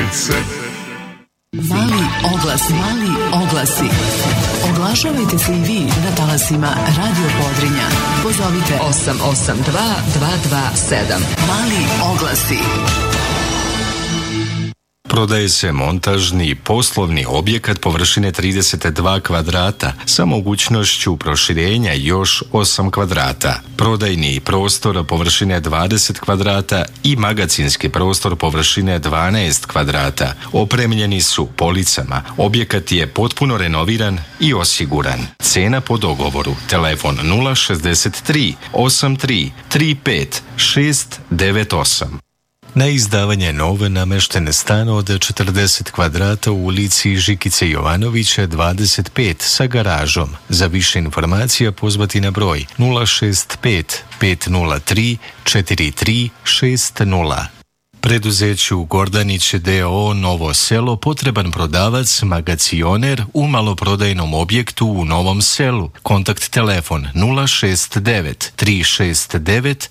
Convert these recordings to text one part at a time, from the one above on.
sunce. Mali oglasi. Oglašavajte se i vi na talasima Radio Podrinja. Pozovite 882 227. Mali oglasi. Prodaje se montažni poslovni objekat površine 32 kvadrata sa mogućnošću proširenja još 8 kvadrata. Prodajni prostor površine 20 kvadrata i magacinski prostor površine 12 kvadrata. Opremljeni su policama. Objekat je potpuno renoviran i osiguran. Cena po dogovoru. Telefon 063 83 35 698. Na izdavanje nove nameštene stana od 40 kvadrata u ulici Žikice Jovanovića 25 sa garažom. Za više informacija pozvati na broj 065 503 4360. Preduzeću Gordanić d.o.o. Novo Selo potreban prodavac, magacioner u maloprodajnom objektu u Novom Selu. Kontakt telefon 069 369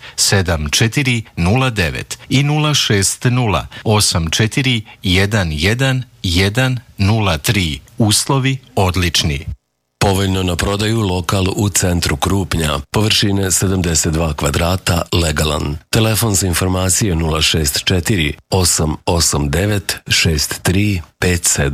7409 i 060 84 11 103. Uslovi odlični. Povoljno na prodaju lokal u centru Krupnja, površine 72 kvadrata, legalan. Telefon za informacije 064 889 6357.